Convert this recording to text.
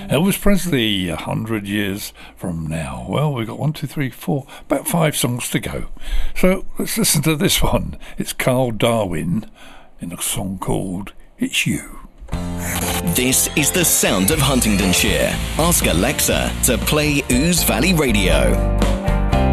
Elvis Presley, 100 years from now. Well, we've got 1, 2, 3, 4, about 5 songs to go. So let's listen to this one. It's Carl Darwin in a song called It's You. This is the sound of Huntingdonshire. Ask Alexa to play Ouse Valley Radio.